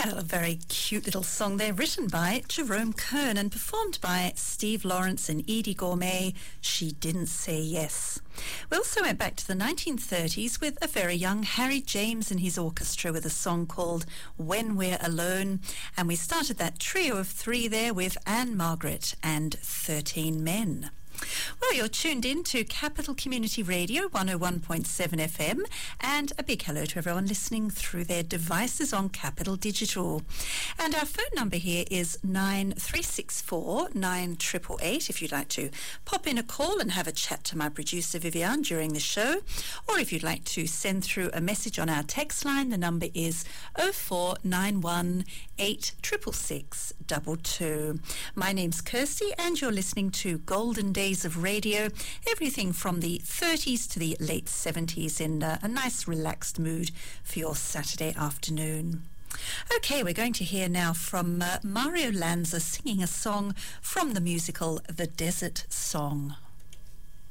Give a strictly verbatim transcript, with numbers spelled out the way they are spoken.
Well, a very cute little song there, written by Jerome Kern and performed by Steve Lawrence and Edie Gourmet, She Didn't Say Yes. We also went back to the nineteen thirties with a very young Harry James and his orchestra with a song called When We're Alone, and we started that trio of three there with Anne Margaret and thirteen Men. Well, you're tuned in to Capital Community Radio one oh one point seven F M, and a big hello to everyone listening through their devices on Capital Digital. And our phone number here is nine three six four, nine eight eight eight if you'd like to pop in a call and have a chat to my producer Viviane during the show, or if you'd like to send through a message on our text line, the number is oh four nine one, eight six six six two two. My name's Kirsty and you're listening to Golden Days of radio, everything from the thirties to the late seventies in uh, a nice relaxed mood for your Saturday afternoon. Okay, we're going to hear now from uh, Mario Lanza singing a song from the musical The Desert Song.